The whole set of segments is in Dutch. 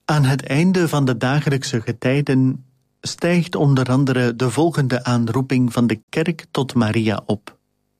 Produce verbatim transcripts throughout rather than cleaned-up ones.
Aan het einde van de dagelijkse getijden stijgt onder andere de volgende aanroeping van de kerk tot Maria op.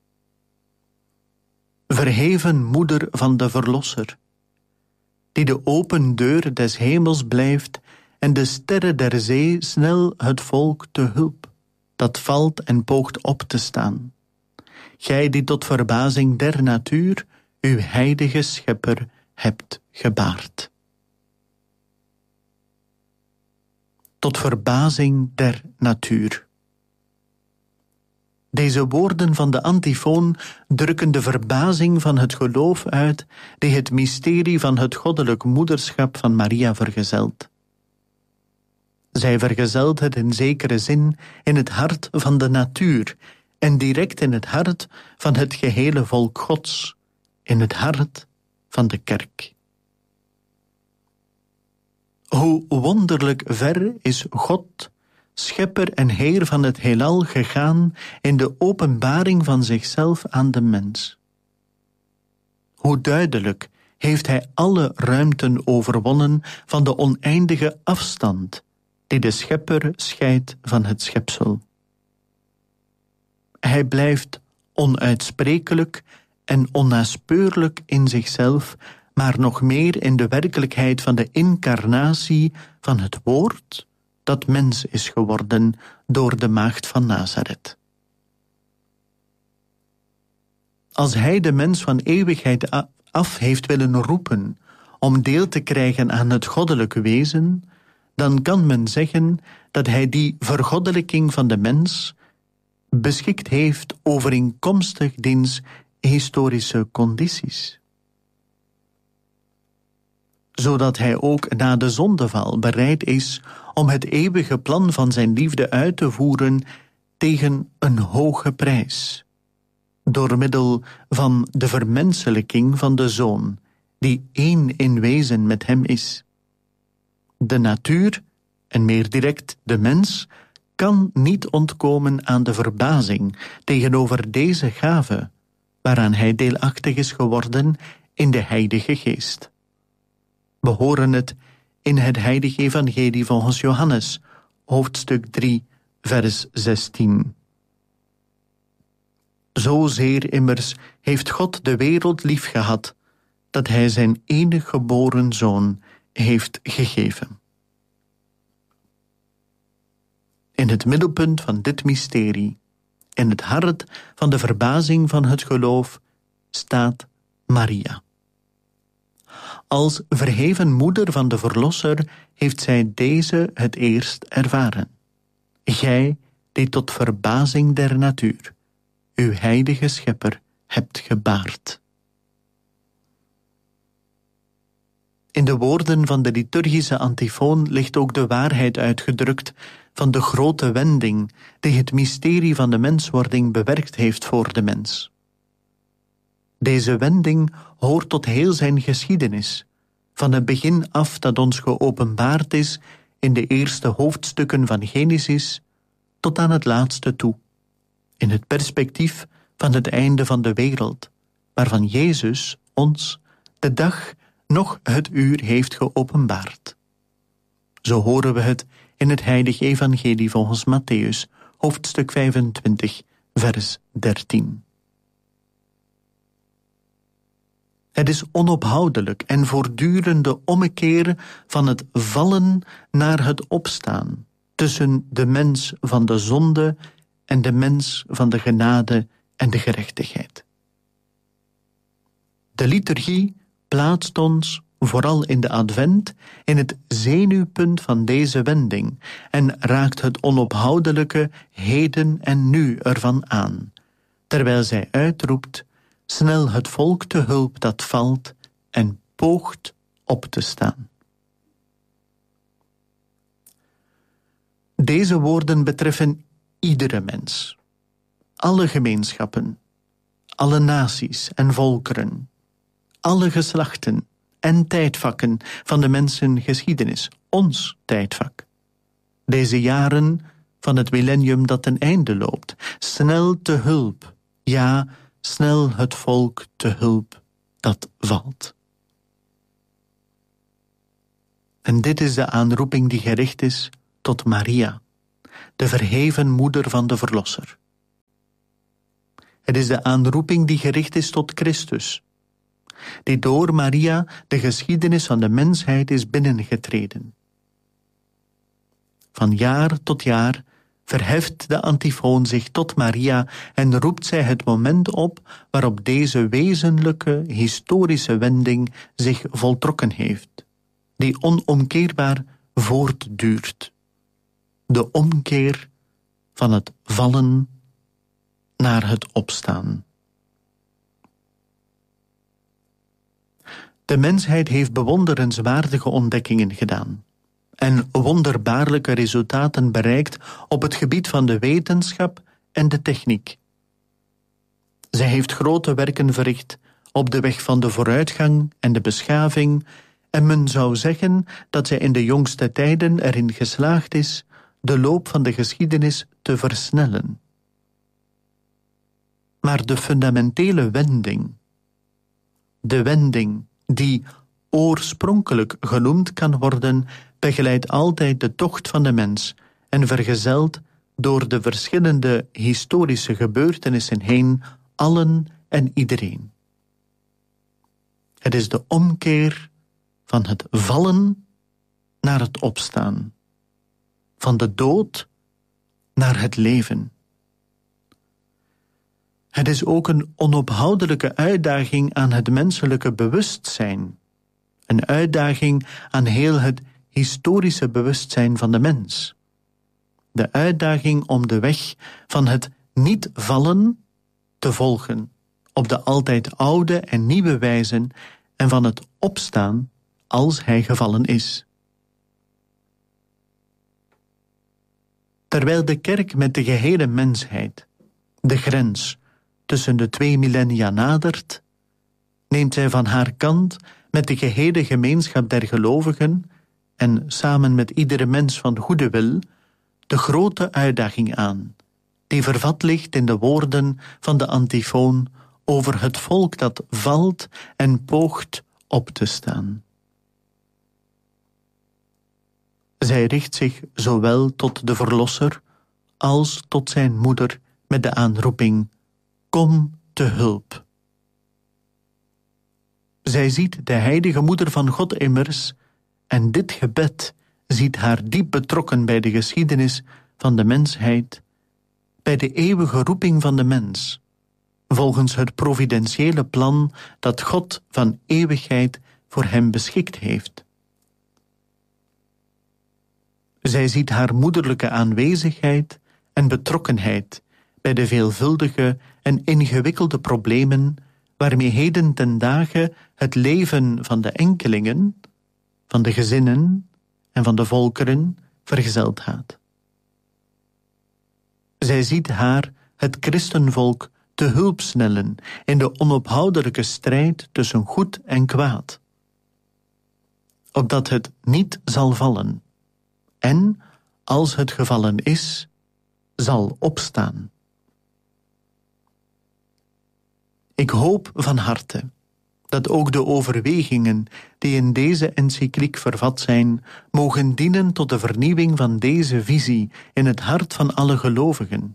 Verheven moeder van de Verlosser, die de open deur des hemels blijft en de sterren der zee snel het volk te hulp, dat valt en poogt op te staan. Gij die tot verbazing der natuur uw heilige schepper hebt gebaard. Tot verbazing der natuur. Deze woorden van de antifoon drukken de verbazing van het geloof uit die het mysterie van het goddelijk moederschap van Maria vergezelt. Zij vergezelt het in zekere zin in het hart van de natuur en direct in het hart van het gehele volk Gods, in het hart van de kerk. Hoe wonderlijk ver is God, schepper en heer van het heelal, gegaan in de openbaring van zichzelf aan de mens. Hoe duidelijk heeft hij alle ruimten overwonnen van de oneindige afstand die de schepper scheidt van het schepsel. Hij blijft onuitsprekelijk en onnaspeurlijk in zichzelf, maar nog meer in de werkelijkheid van de incarnatie van het woord dat mens is geworden door de maagd van Nazareth. Als hij de mens van eeuwigheid af heeft willen roepen om deel te krijgen aan het goddelijke wezen, dan kan men zeggen dat hij die vergoddelijking van de mens beschikt heeft overeenkomstig diens historische condities. Zodat hij ook na de zondeval bereid is om het eeuwige plan van zijn liefde uit te voeren tegen een hoge prijs, door middel van de vermenselijking van de Zoon, die één in wezen met hem is. De natuur, en meer direct de mens, kan niet ontkomen aan de verbazing tegenover deze gave, waaraan hij deelachtig is geworden in de Heilige Geest. We horen het in het Heilige Evangelie volgens Johannes, hoofdstuk drie, vers zestien. Zozeer immers heeft God de wereld liefgehad, dat hij zijn enige geboren Zoon heeft gegeven. In het middelpunt van dit mysterie, in het hart van de verbazing van het geloof, staat Maria. Als verheven moeder van de Verlosser heeft zij deze het eerst ervaren. Gij, die tot verbazing der natuur uw heilige schepper hebt gebaard. In de woorden van de liturgische antifoon ligt ook de waarheid uitgedrukt van de grote wending die het mysterie van de menswording bewerkt heeft voor de mens. Deze wending hoort tot heel zijn geschiedenis, van het begin af dat ons geopenbaard is in de eerste hoofdstukken van Genesis, tot aan het laatste toe, in het perspectief van het einde van de wereld, waarvan Jezus ons de dag nog het uur heeft geopenbaard. Zo horen we het in het Heilige Evangelie volgens Mattheüs, hoofdstuk vijfentwintig, vers dertien. Het is onophoudelijk en voortdurende ommekeer van het vallen naar het opstaan tussen de mens van de zonde en de mens van de genade en de gerechtigheid. De liturgie plaatst ons, vooral in de advent, in het zenuwpunt van deze wending en raakt het onophoudelijke heden en nu ervan aan, terwijl zij uitroept: snel het volk te hulp dat valt en poogt op te staan. Deze woorden betreffen iedere mens, alle gemeenschappen, alle naties en volkeren, alle geslachten en tijdvakken van de mensengeschiedenis, ons tijdvak. Deze jaren van het millennium dat ten einde loopt, snel te hulp, ja, snel het volk te hulp dat valt. En dit is de aanroeping die gericht is tot Maria, de verheven moeder van de Verlosser. Het is de aanroeping die gericht is tot Christus, die door Maria de geschiedenis van de mensheid is binnengetreden. Van jaar tot jaar verheft de antifoon zich tot Maria en roept zij het moment op waarop deze wezenlijke historische wending zich voltrokken heeft, die onomkeerbaar voortduurt. De omkeer van het vallen naar het opstaan. De mensheid heeft bewonderenswaardige ontdekkingen gedaan en wonderbaarlijke resultaten bereikt op het gebied van de wetenschap en de techniek. Zij heeft grote werken verricht op de weg van de vooruitgang en de beschaving, en men zou zeggen dat zij in de jongste tijden erin geslaagd is de loop van de geschiedenis te versnellen. Maar de fundamentele wending, de wending die oorspronkelijk genoemd kan worden, begeleidt altijd de tocht van de mens en vergezelt door de verschillende historische gebeurtenissen heen allen en iedereen. Het is de omkeer van het vallen naar het opstaan, van de dood naar het leven. Het is ook een onophoudelijke uitdaging aan het menselijke bewustzijn, een uitdaging aan heel het historische bewustzijn van de mens. De uitdaging om de weg van het niet vallen te volgen, op de altijd oude en nieuwe wijze, en van het opstaan als hij gevallen is. Terwijl de kerk met de gehele mensheid de grens tussen de twee millennia nadert, neemt zij van haar kant met de gehele gemeenschap der gelovigen en samen met iedere mens van goede wil de grote uitdaging aan, die vervat ligt in de woorden van de antifoon over het volk dat valt en poogt op te staan. Zij richt zich zowel tot de Verlosser als tot zijn moeder met de aanroeping: kom te hulp. Zij ziet de heilige moeder van God immers, en dit gebed ziet haar diep betrokken bij de geschiedenis van de mensheid, bij de eeuwige roeping van de mens, volgens het providentiële plan dat God van eeuwigheid voor hem beschikt heeft. Zij ziet haar moederlijke aanwezigheid en betrokkenheid bij de veelvuldige en ingewikkelde problemen waarmee heden ten dagen het leven van de enkelingen, van de gezinnen en van de volkeren vergezeld gaat. Zij ziet haar, het christenvolk, te hulp snellen in de onophoudelijke strijd tussen goed en kwaad, opdat het niet zal vallen en, als het gevallen is, zal opstaan. Ik hoop van harte dat ook de overwegingen die in deze encycliek vervat zijn, mogen dienen tot de vernieuwing van deze visie in het hart van alle gelovigen.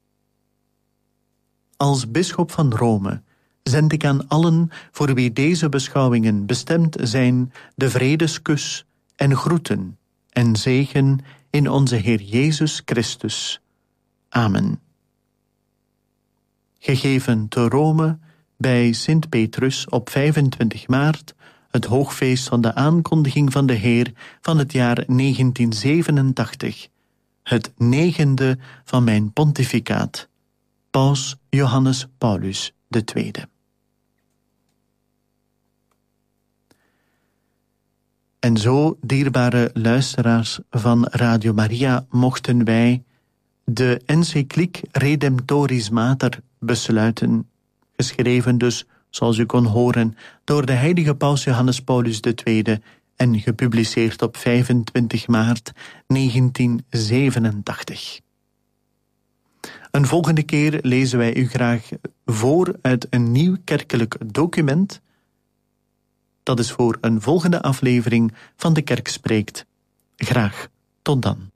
Als bisschop van Rome zend ik aan allen voor wie deze beschouwingen bestemd zijn de vredeskus en groeten en zegen in onze Heer Jezus Christus. Amen. Gegeven te Rome bij Sint Petrus op vijfentwintig maart, het hoogfeest van de aankondiging van de Heer van het jaar negentien zevenentachtig, het negende van mijn pontificaat, Paus Johannes Paulus de Tweede. En zo, dierbare luisteraars van Radio Maria, mochten wij de encycliek Redemptoris Mater besluiten, geschreven dus, zoals u kon horen, door de heilige Paus Johannes Paulus de Tweede en gepubliceerd op vijfentwintig maart negentien zevenentachtig. Een volgende keer lezen wij u graag voor uit een nieuw kerkelijk document dat is voor een volgende aflevering van De Kerk Spreekt. Graag tot dan.